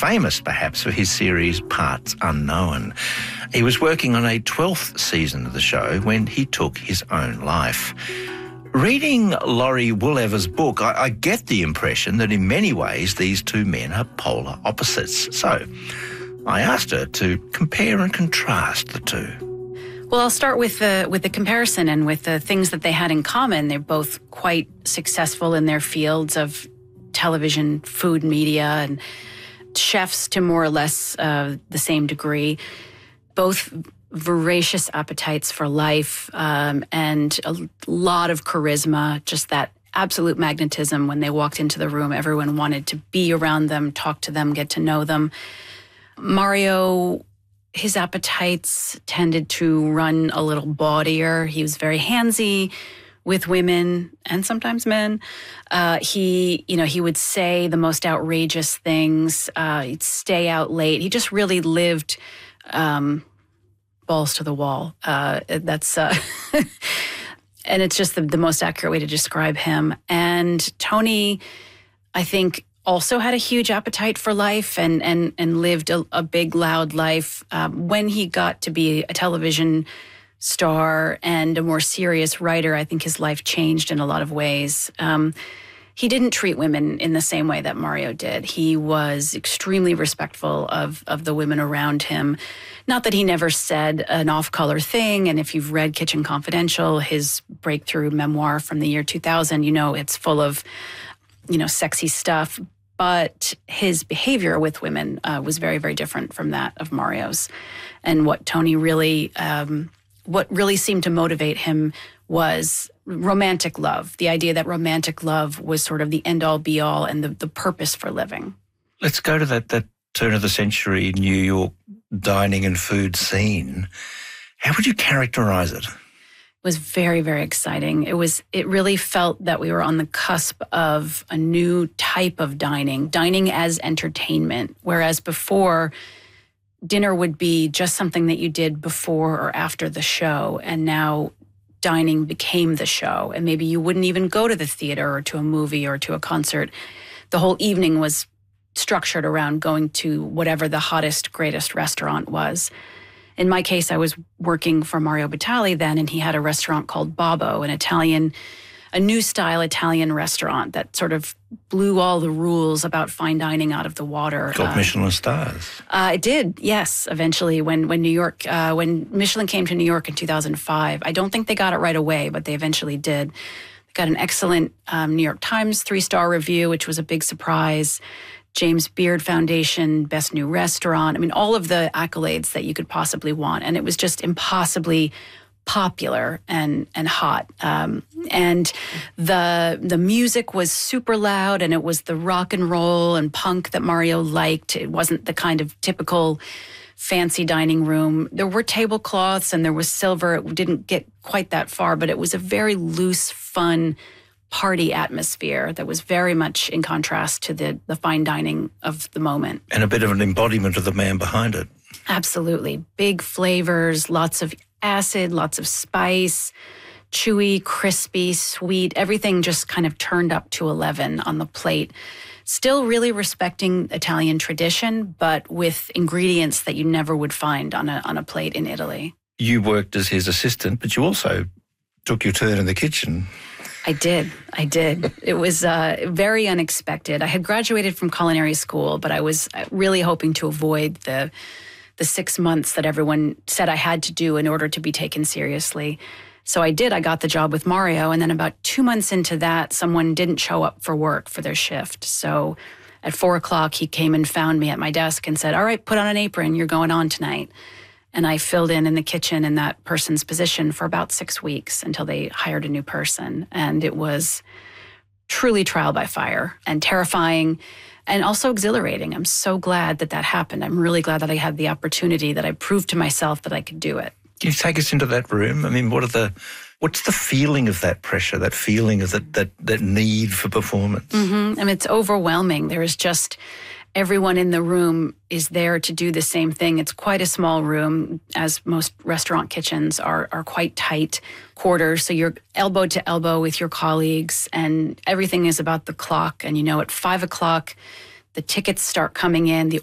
famous perhaps for his series Parts Unknown. He was working on a 12th season of the show when he took his own life. Reading Laurie Woolever's book, I get the impression that in many ways these two men are polar opposites. So I asked her to compare and contrast the two. Well, I'll start with the comparison and with the things that they had in common. They're both quite successful in their fields of television, food, media, and chefs to more or less the same degree. Both voracious appetites for life and a lot of charisma, just that absolute magnetism. When they walked into the room, everyone wanted to be around them, talk to them, get to know them. Mario, his appetites tended to run a little bawdier. He was very handsy with women and sometimes men. He would say the most outrageous things. He'd stay out late. He just really lived balls to the wall. That's and it's just the most accurate way to describe him. And Tony, I think, also had a huge appetite for life and lived a big, loud life. When he got to be a television star and a more serious writer, I think his life changed in a lot of ways. He didn't treat women in the same way that Mario did. He was extremely respectful of the women around him. Not that he never said an off-color thing, and if you've read Kitchen Confidential, his breakthrough memoir from the year 2000, it's full of, sexy stuff. But his behavior with women was very, very different from that of Mario's. And what Tony really, what really seemed to motivate him was romantic love, the idea that romantic love was sort of the end-all, be-all and the purpose for living. Let's go to that turn-of-the-century New York dining and food scene. How would you characterize it? It was very, very exciting. It really felt that we were on the cusp of a new type of dining as entertainment, whereas before, dinner would be just something that you did before or after the show, and now dining became the show, and maybe you wouldn't even go to the theater or to a movie or to a concert. The whole evening was structured around going to whatever the hottest, greatest restaurant was. In my case, I was working for Mario Batali then, and he had a restaurant called Babbo, a new style Italian restaurant that sort of blew all the rules about fine dining out of the water. Got Michelin stars. It did, yes, eventually when Michelin came to New York in 2005. I don't think they got it right away, but they eventually did. They got an excellent New York Times 3-star review, which was a big surprise. James Beard Foundation, Best New Restaurant. I mean, all of the accolades that you could possibly want. And it was just impossibly popular and hot. And the music was super loud, and it was the rock and roll and punk that Mario liked. It wasn't the kind of typical fancy dining room. There were tablecloths and there was silver. It didn't get quite that far, but it was a very loose, fun party atmosphere that was very much in contrast to the fine dining of the moment. And a bit of an embodiment of the man behind it. Absolutely. Big flavors, lots of acid, lots of spice, chewy, crispy, sweet, everything just kind of turned up to 11 on the plate. Still really respecting Italian tradition, but with ingredients that you never would find on a plate in Italy. You worked as his assistant, but you also took your turn in the kitchen. I did. It was very unexpected. I had graduated from culinary school, but I was really hoping to avoid the 6 months that everyone said I had to do in order to be taken seriously. So I did. I got the job with Mario, and then about 2 months into that, someone didn't show up for work for their shift. So at 4:00, he came and found me at my desk and said, "All right, put on an apron. You're going on tonight." And I filled in the kitchen in that person's position for about 6 weeks until they hired a new person. And it was truly trial by fire and terrifying and also exhilarating. I'm so glad that happened. I'm really glad that I had the opportunity, that I proved to myself that I could do it. Can you take us into that room? I mean, what's the feeling of that pressure, that feeling of that need for performance? Mm-hmm. I mean, it's overwhelming. There is just... Everyone in the room is there to do the same thing. It's quite a small room, as most restaurant kitchens are quite tight quarters. So you're elbow to elbow with your colleagues, and everything is about the clock. And at 5:00, the tickets start coming in, the